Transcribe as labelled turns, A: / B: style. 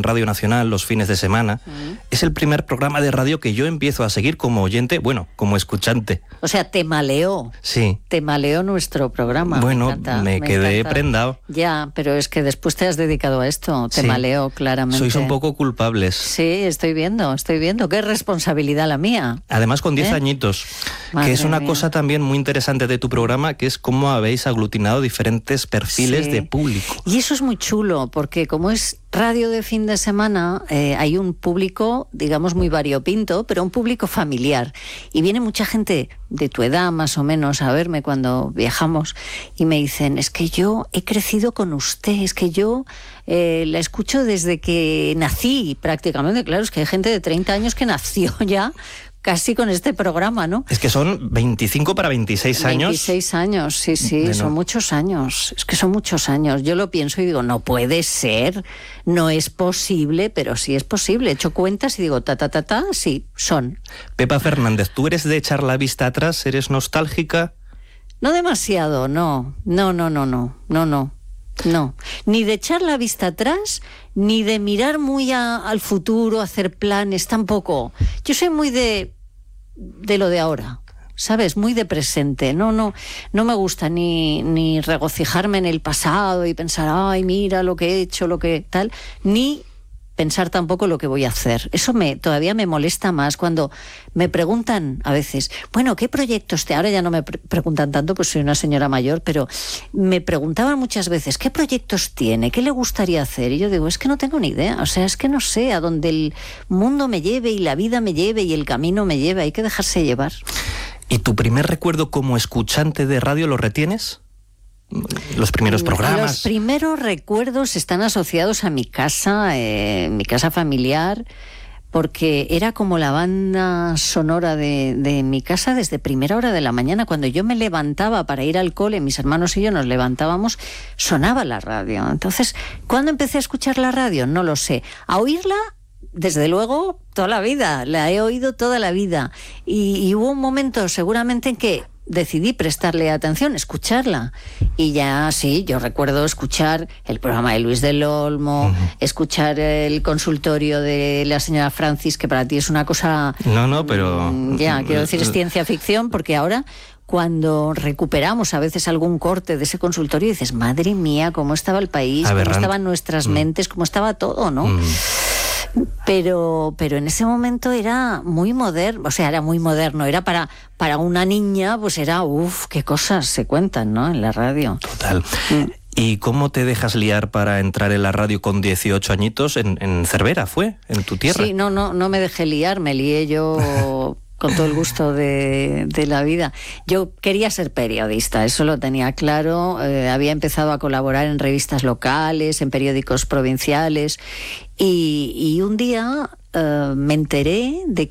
A: en Radio Nacional los fines de semana. Es el primer programa de radio que yo empiezo a seguir como oyente, bueno, como escuchante.
B: O sea, te maleó.
A: Sí.
B: Te maleó nuestro programa.
A: Bueno, me quedé prendado.
B: Ya, pero es que después te has dedicado a esto. Te maleó, claramente.
A: Sois un poco culpables.
B: Sí, estoy viendo. Qué responsabilidad la mía.
A: Además, con 10 añitos.
B: Madre
A: que es una
B: mía.
A: cosa también muy interesante de tu programa, que es cómo habéis aglutinado diferentes perfiles de público.
B: Y eso es muy chulo, porque como es radio de fin de semana, hay un público, digamos, muy variopinto, pero un público familiar. Y viene mucha gente de tu edad, más o menos, a verme cuando viajamos, y me dicen, es que yo he crecido con usted, es que yo la escucho desde que nací, prácticamente. Claro, es que hay gente de 30 años que nació ya casi con este programa, ¿no?
A: Es que son 25 para 26 años.
B: 26 años, sí,
A: Bueno.
B: son muchos años. Es que son muchos años. Yo lo pienso y digo, no puede ser, no es posible, pero sí es posible. He hecho cuentas y digo, sí, son.
A: Pepa Fernández, ¿tú eres de echar la vista atrás? ¿Eres nostálgica?
B: No demasiado, no. No, ni de echar la vista atrás, ni de mirar muy al futuro, hacer planes, tampoco. Yo soy muy de lo de ahora, ¿sabes? Muy de presente. No me gusta ni regocijarme en el pasado y pensar, ay, mira lo que he hecho, lo que tal, ni pensar tampoco lo que voy a hacer. Eso todavía me molesta más cuando me preguntan a veces, bueno, ¿qué proyectos ahora ya no me preguntan tanto, pues soy una señora mayor, pero me preguntaban muchas veces, ¿qué proyectos tiene? ¿Qué le gustaría hacer? Y yo digo, es que no tengo ni idea, o sea, es que no sé a dónde el mundo me lleve y la vida me lleve y el camino me lleve, hay que dejarse llevar.
A: ¿Y tu primer recuerdo como escuchante de radio lo retienes? Los primeros programas.
B: Los primeros recuerdos están asociados a mi casa familiar, porque era como la banda sonora de mi casa desde primera hora de la mañana. Cuando yo me levantaba para ir al cole, mis hermanos y yo nos levantábamos, sonaba la radio. Entonces, ¿cuándo empecé a escuchar la radio? No lo sé. A oírla, desde luego, toda la vida. La he oído toda la vida. Y hubo un momento seguramente en que decidí prestarle atención, escucharla. Y ya sí, yo recuerdo escuchar el programa de Luis del Olmo, escuchar el consultorio de la señora Francis, que para ti es una cosa...
A: No, pero...
B: Ya, quiero decir, es ciencia ficción, porque ahora, cuando recuperamos a veces algún corte de ese consultorio, dices, madre mía, cómo estaba el país, cómo estaban nuestras mentes, cómo estaba todo, ¿no? Pero en ese momento era muy moderno, era para una niña, pues era, qué cosas se cuentan, ¿no?, en la radio.
A: Total. ¿Y cómo te dejas liar para entrar en la radio con 18 añitos? En Cervera, ¿fue? ¿En tu tierra?
B: Sí, no me dejé liar, me lié yo con todo el gusto de la vida. Yo quería ser periodista, eso lo tenía claro. Había empezado a colaborar en revistas locales, en periódicos provinciales, y un día me enteré de